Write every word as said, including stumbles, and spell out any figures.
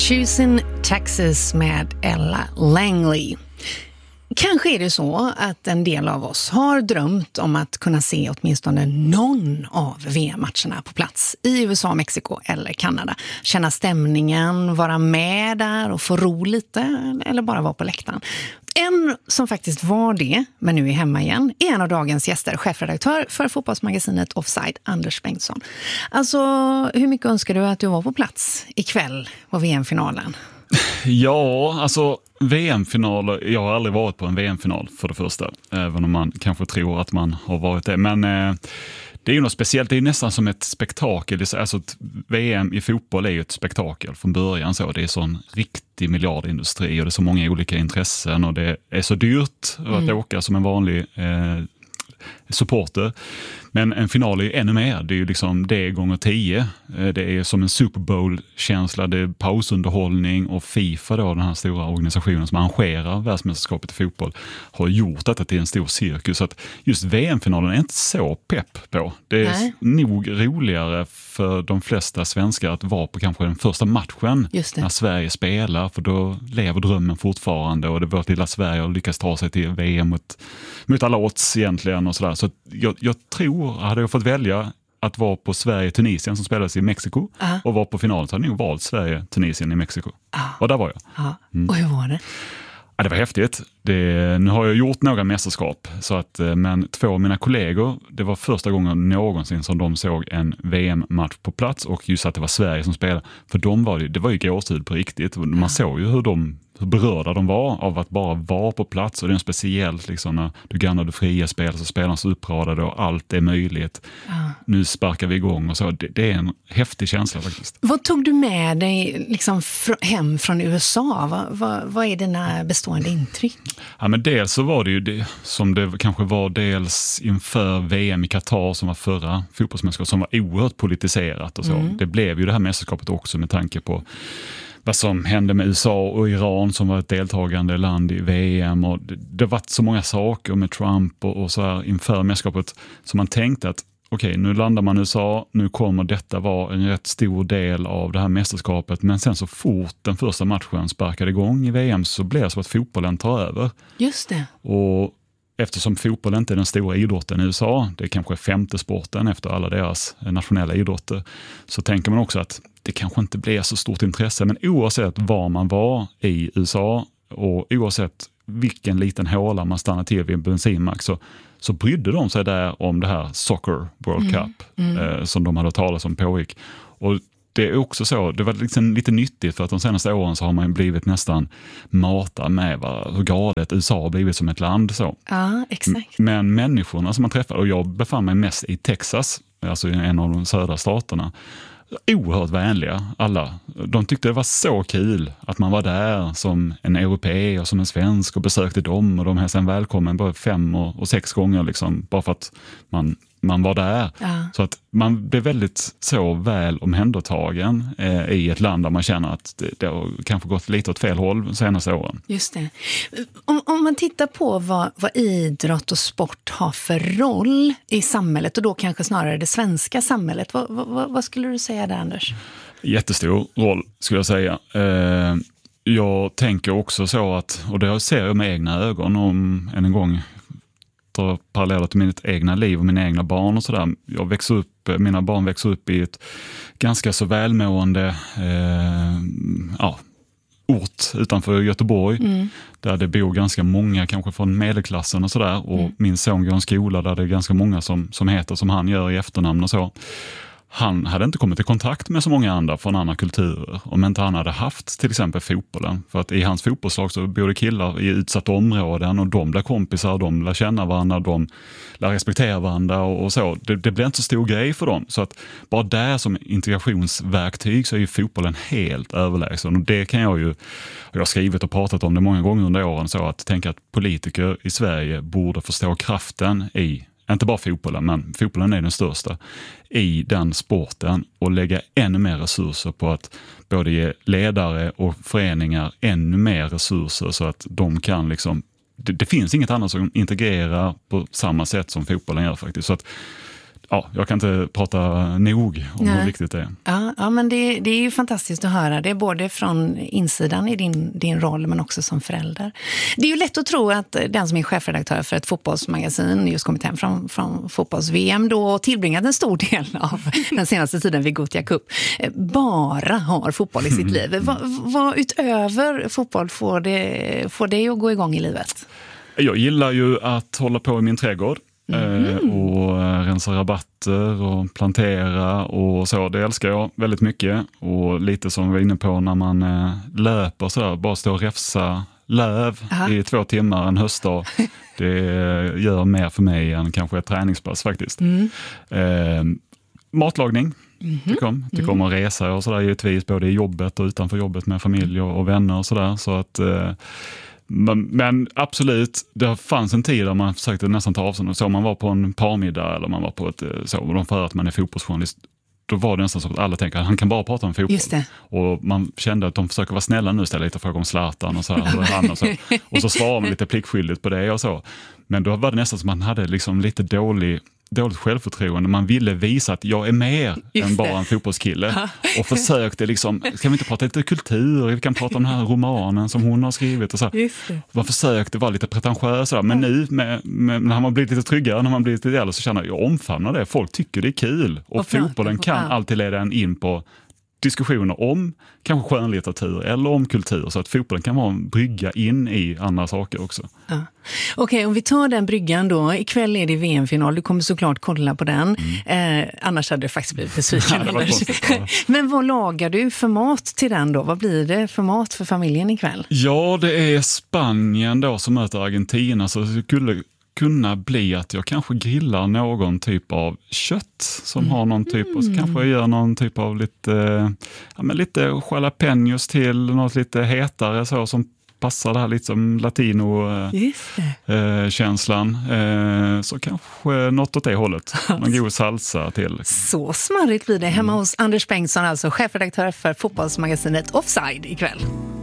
Choosing Texas med Ella Langley. Kanske är det så att en del av oss har drömt om att kunna se åtminstone någon av V M-matcherna på plats i U S A, Mexiko eller Kanada. Känna stämningen, vara med där och få ro lite eller bara vara på läktaren. En som faktiskt var det, men nu är hemma igen, är en av dagens gäster, chefredaktör för fotbollsmagasinet Offside, Anders Bengtsson. Alltså, hur mycket önskar du att du var på plats ikväll på V M-finalen? Ja, alltså V M-finaler, jag har aldrig varit på en V M-final för det första, även om man kanske tror att man har varit det. Men eh, det är ju något speciellt, det är nästan som ett spektakel. Alltså ett V M i fotboll är ju ett spektakel från början. Så. Det är sån riktig miljardindustri och det är så många olika intressen och det är så dyrt mm. att åka som en vanlig eh, supporter. Men en final är ju ännu mer. Det är ju liksom det gånger tio. Det är som en Super Bowl-känsla. Det är pausunderhållning och FIFA då, den här stora organisationen som arrangerar världsmästerskapet i fotboll, har gjort detta till en stor cirkus. Så att just V M-finalen är inte så pepp på. Det är Nej. nog roligare för de flesta svenskar att vara på kanske den första matchen när Sverige spelar, för då lever drömmen fortfarande och det var till att Sverige har lyckats ta sig till V M mot, mot alla odds egentligen och sådär. Så jag, jag tror, hade jag fått välja att vara på Sverige-Tunisien som spelades i Mexiko uh-huh. och vara på finalen, så hade jag nog valt Sverige-Tunisien i Mexiko. Uh-huh. Och där var jag. Uh-huh. Mm. Och hur var det? Ja, det var häftigt. Det, nu har jag gjort några mästerskap, så att, men två av mina kollegor, det var första gången någonsin som de såg en V M-match på plats, och just att det var Sverige som spelade. För de var det, det var ju gåshud på riktigt. Man ja. såg ju hur de hur berörda de var av att bara vara på plats, och det är en speciellt liksom, när du går när du fria spel så spelarna så uppradade och allt är möjligt. Ja. Nu sparkar vi igång och så. Det, det är en häftig känsla faktiskt. Vad tog du med dig liksom fr- hem från U S A? Vad, vad, vad är dina bestående intryck? Ja, men dels så var det ju det som det kanske var dels inför V M i Qatar som var förra fotbollsmästerskapet, som var oerhört politiserat och så. Mm. Det blev ju det här mästerskapet också med tanke på vad som hände med U S A och Iran som var ett deltagande land i V M, och det, det var så många saker med Trump och, och så här inför mästerskapet, så man tänkte att okej, okay, nu landar man i U S A, nu kommer detta vara en rätt stor del av det här mästerskapet, men sen så fort den första matchen sparkade igång i V M så blev det så att fotbollen tar över. Just det. Och eftersom fotboll inte är den stora idrotten i U S A, det är kanske femte sporten efter alla deras nationella idrotter, så tänker man också att det kanske inte blir så stort intresse. Men oavsett var man var i U S A och oavsett vilken liten håla man stannar till vid en bensinmack, så, så brydde de sig där om det här Soccer World Cup mm. Mm. Eh, som de hade talat om pågick. Och det är också så, det var liksom lite nyttigt, för att de senaste åren så har man blivit nästan matad med vad, hur galet U S A har blivit som ett land. Så. Ja, exakt. Men människorna som man träffade, och jag befann mig mest i Texas, alltså en av de södra staterna, oerhört vänliga alla. De tyckte det var så kul att man var där som en europé och som en svensk och besökte dem, och de hälsade en välkommen både fem och, och sex gånger liksom, bara för att man, man var där. Ja. Så att man blev väldigt så väl omhändertagen eh, i ett land där man känner att det, det har kanske gått lite åt fel håll de senaste åren. Just det. Om, om man tittar på vad, vad idrott och sport har för roll i samhället, och då kanske snarare det svenska samhället, vad, vad, vad skulle du säga där, Anders? Jättestor roll skulle jag säga. Eh, jag tänker också så att, och det ser jag med egna ögon om en gång paralleller till mitt egna liv och mina egna barn och sådär. Jag växer upp, mina barn växer upp i ett ganska så välmående eh, ja, ort utanför Göteborg, mm. där det bor ganska många kanske från medelklassen och sådär, och mm. min son går en skola där det är ganska många som, som heter som han gör i efternamn och så. Han hade inte kommit i kontakt med så många andra från andra kulturer om inte han hade haft till exempel fotbollen. För att i hans fotbollslag så bor det killar i utsatta områden, och de blir kompisar, de lär känna varandra, de lär respektera varandra och, och så. Det, det blir inte så stor grej för dem. Så att bara där som integrationsverktyg så är ju fotbollen helt överlägsen. Och det kan jag ju, jag har skrivit och pratat om det många gånger under åren, så att tänka att politiker i Sverige borde förstå kraften i, inte bara fotbollen, men fotbollen är den största, i den sporten, och lägga ännu mer resurser på att både ge ledare och föreningar ännu mer resurser så att de kan liksom, det, det finns inget annat som integrerar på samma sätt som fotbollen gör faktiskt. Så att ja, jag kan inte prata nog om Nej. hur viktigt det är. Ja, ja men det, det är ju fantastiskt att höra det, både från insidan i din, din roll men också som förälder. Det är ju lätt att tro att den som är chefredaktör för ett fotbollsmagasin just kommit hem från, från fotbolls-V M då och tillbringat en stor del av den senaste tiden vid Gothia Cup bara har fotboll i sitt liv. Vad, vad utöver fotboll får det, får det att gå igång i livet? Jag gillar ju att hålla på i min trädgård. Mm. Och rensa rabatter och plantera och så, det älskar jag väldigt mycket. Och lite som vi var inne på när man löper så där, bara stå och räfsa löv Aha. i två timmar en höstdag. Det gör mer för mig än kanske ett träningspass faktiskt. Mm. Eh, matlagning mm-hmm. tycker om. Tycker om att resa och sådär givetvis, både i jobbet och utanför jobbet med familj och, och vänner och sådär. Så att eh, Men, men absolut, det fanns en tid där man försökte nästan ta avstånd. Så om man var på en parmiddag eller man var på ett så, och de för att man är fotbollsjournalist, då var det nästan så att alla tänker att han kan bara prata om fotboll. Och man kände att de försöker vara snälla nu, ställa lite frågor om Zlatan och så här, och, han och så. Och så svarar man lite pliktskyldigt på det och så. Men då var det nästan som att man hade liksom lite dålig dåligt självförtroende. Man ville visa att jag är mer Just än bara en fotbollskille. Och försökte liksom, ska vi inte prata lite kultur? Vi kan prata om den här romanen som hon har skrivit. Och så. Man försökte vara lite pretentiös. Men nu, med, med, när man blivit lite tryggare, när man blivit lite äldre, så känner jag, jag omfamnar det. Folk tycker det är kul. Och, och fotbollen kan ja. alltid leda en in på diskussioner om kanske skönlitteratur eller om kultur, så att fotbollen kan vara en brygga in i andra saker också. Ja. Okej, okay, om vi tar den bryggan då. Ikväll är det V M-final, du kommer såklart kolla på den. Mm. Eh, annars hade det faktiskt blivit besviken. Ja, men vad lagar du för mat till den då? Vad blir det för mat för familjen ikväll? Ja, det är Spanien då som möter Argentina, så det skulle kunna bli att jag kanske grillar någon typ av kött som mm. har någon typ, och så kanske jag gör någon typ av lite, ja, men lite jalapenos till, något lite hetare så som passar det här lite som latino-känslan. Eh, så kanske något åt det hållet. Någon god salsa till. Så smarrigt blir det hemma hos Anders Bengtsson, alltså chefredaktör för fotbollsmagasinet Offside ikväll.